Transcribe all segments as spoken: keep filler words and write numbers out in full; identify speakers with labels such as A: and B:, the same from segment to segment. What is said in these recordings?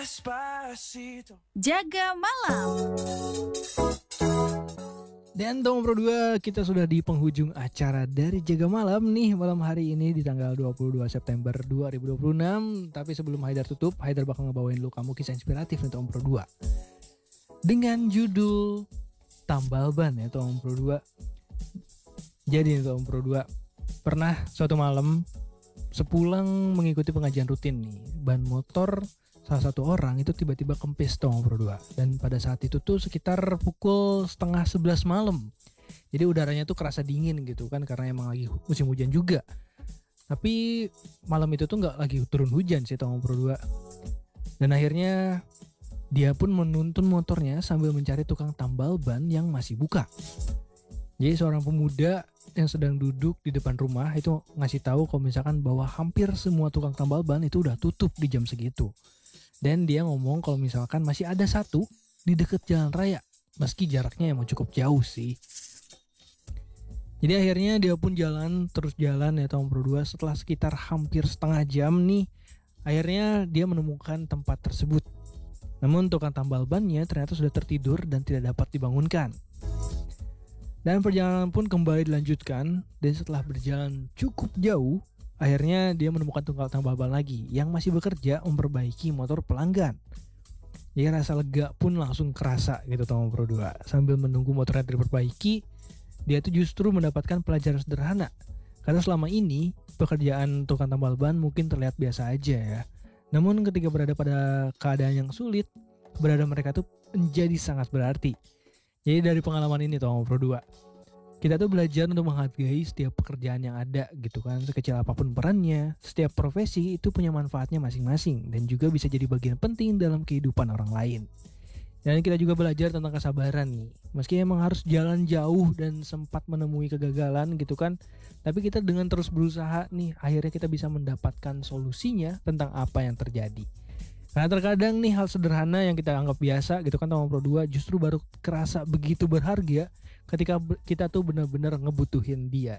A: Jaga Malam.
B: Dan Tom Pro dua, kita sudah di penghujung acara dari Jaga Malam nih malam hari ini di tanggal dua puluh dua September dua ribu dua puluh enam. Tapi sebelum Haidar tutup, Haidar bakal ngebawain lu kamu kisah inspiratif nih Tom Pro dua dengan judul Tambal Ban ya Tom Pro dua. Jadi nih Tom Pro dua, pernah suatu malam sepulang mengikuti pengajian rutin nih, ban motor salah satu orang itu tiba-tiba kempes Tom Pro dua. Dan pada saat itu tuh sekitar pukul setengah sebelas malam. Jadi udaranya tuh kerasa dingin gitu kan, karena emang lagi musim hujan juga. Tapi malam itu tuh gak lagi turun hujan sih Tom Pro dua. Dan akhirnya dia pun menuntun motornya sambil mencari tukang tambal ban yang masih buka. Jadi seorang pemuda yang sedang duduk di depan rumah itu ngasih tahu kalau misalkan bahwa hampir semua tukang tambal ban itu udah tutup di jam segitu. Dan dia ngomong kalau misalkan masih ada satu di dekat jalan raya, meski jaraknya emang cukup jauh sih. Jadi akhirnya dia pun jalan, terus jalan ya Tom Pro dua. Setelah sekitar hampir setengah jam nih, akhirnya dia menemukan tempat tersebut. Namun tukang tambal bannya ternyata sudah tertidur dan tidak dapat dibangunkan. Dan perjalanan pun kembali dilanjutkan. Dan setelah berjalan cukup jauh, akhirnya dia menemukan tukang tambal ban lagi yang masih bekerja memperbaiki motor pelanggan. Jadi rasa lega pun langsung kerasa gitu Tom Pro dua. Sambil menunggu motornya diperbaiki, dia tuh justru mendapatkan pelajaran sederhana. Karena selama ini pekerjaan tukang tambal ban mungkin terlihat biasa aja ya. Namun ketika berada pada keadaan yang sulit, keberadaan mereka tuh menjadi sangat berarti. Jadi dari pengalaman ini Tom Pro dua, kita tuh belajar untuk menghargai setiap pekerjaan yang ada gitu kan. Sekecil apapun perannya, setiap profesi itu punya manfaatnya masing-masing dan juga bisa jadi bagian penting dalam kehidupan orang lain. Dan kita juga belajar tentang kesabaran nih. Meski emang harus jalan jauh dan sempat menemui kegagalan gitu kan, tapi kita dengan terus berusaha nih, akhirnya kita bisa mendapatkan solusinya tentang apa yang terjadi. Karena terkadang nih hal sederhana yang kita anggap biasa gitu kan Tom Pro dua justru baru kerasa begitu berharga ketika kita tuh benar-benar ngebutuhin dia.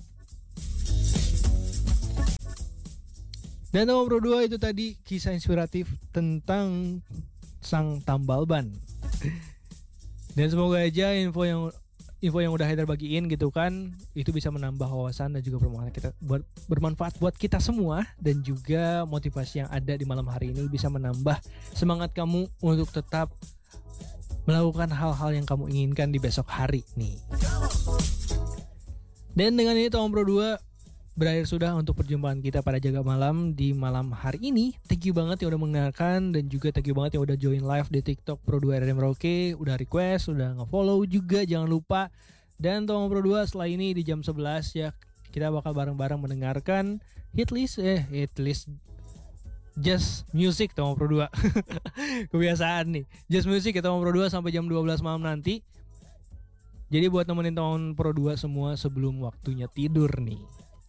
B: Dan Tom Pro dua itu tadi kisah inspiratif tentang sang tambal ban. Dan semoga aja info yang info yang udah Haidar bagiin gitu kan, itu bisa menambah wawasan dan juga bermanfaat kita buat bermanfaat buat kita semua, dan juga motivasi yang ada di malam hari ini bisa menambah semangat kamu untuk tetap melakukan hal-hal yang kamu inginkan di besok hari nih. Dan dengan ini Tom Pro dua berakhir sudah untuk perjumpaan kita pada Jaga Malam di malam hari ini. Thank you banget yang udah mendengarkan, dan juga thank you banget yang udah join live di TikTok Pro dua R D Merauke, udah request, udah nge-follow juga, jangan lupa. Dan Tom Pro dua setelah ini di jam sebelas ya, kita bakal bareng-bareng mendengarkan hitlist eh hitlist Just Music Tom Pro dua. Kebiasaan nih. Just Music ya Tom Pro dua sampai jam dua belas malam nanti. Jadi buat nemenin Tom Pro dua semua sebelum waktunya tidur nih.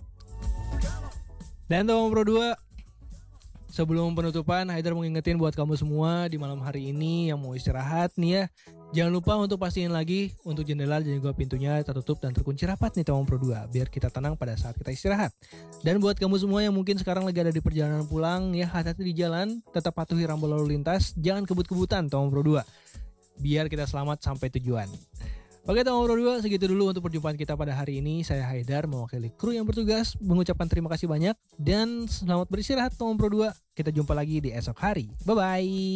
B: Dan Tom Pro dua, sebelum penutupan, Haidar mau ngingetin buat kamu semua di malam hari ini yang mau istirahat nih ya, jangan lupa untuk pastiin lagi untuk jendela dan juga pintunya tertutup dan terkunci rapat nih Tom Pro dua, biar kita tenang pada saat kita istirahat. Dan buat kamu semua yang mungkin sekarang lagi ada di perjalanan pulang ya, hati-hati di jalan, tetap patuhi rambu lalu lintas, jangan kebut-kebutan Tom Pro dua, biar kita selamat sampai tujuan. Oke Tom Pro dua, segitu dulu untuk perjumpaan kita pada hari ini. Saya Haidar mewakili kru yang bertugas mengucapkan terima kasih banyak dan selamat beristirahat Tom Pro dua. Kita jumpa lagi di esok hari. Bye bye.